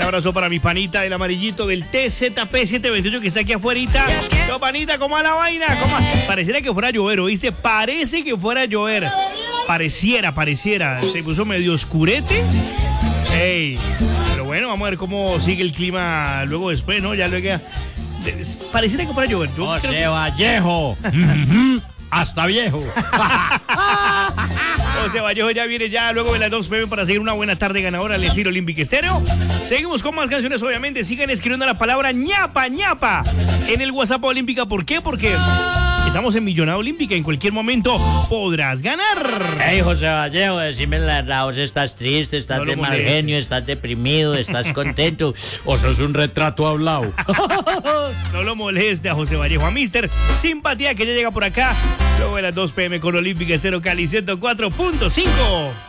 abrazo para mi panita del amarillito del TZP728 que está aquí afuera. Yo, panita, ¿cómo va la vaina? Pareciera que fuera a llover, ¿oíste? Parece que fuera a llover. Pareciera. Se puso medio oscurete. Ey, pero bueno, vamos a ver cómo sigue el clima luego después, ¿no? Ya luego... Pareciera que fuera a llover. José Vallejo. Hasta viejo. José Vallejo ya viene ya luego de las 2 p.m. para seguir una buena tarde ganadora al estilo Olympic Estéreo. Seguimos con más canciones, obviamente. Sigan escribiendo la palabra ñapa en el WhatsApp Olímpica. ¿Por qué? Porque estamos en Millonada Olímpica. En cualquier momento podrás ganar. Hey, José Vallejo, decime la verdad. ¿Vos estás triste, estás No de lo mal molestes. genio, estás deprimido, estás contento? ¿O sos un retrato hablado? No lo moleste a José Vallejo, a Mister Simpatía, que ya llega por acá luego de las 2 p.m. con Olímpica Estéreo Cali 104.5.